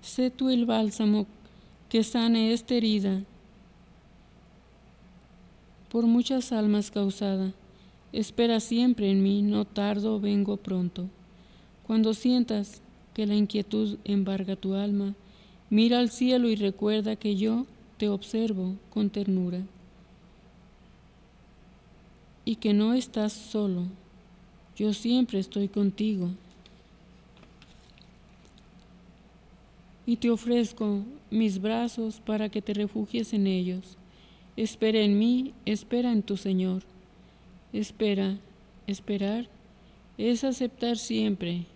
Sé tú el bálsamo que sane esta herida, por muchas almas causada. Espera siempre en mí, no tardo, vengo pronto. Cuando sientas que la inquietud embarga tu alma, mira al cielo y recuerda que yo te observo con ternura y que no estás solo. Yo siempre estoy contigo y te ofrezco mis brazos para que te refugies en ellos. Espera en mí, espera en tu Señor. Esperar es aceptar siempre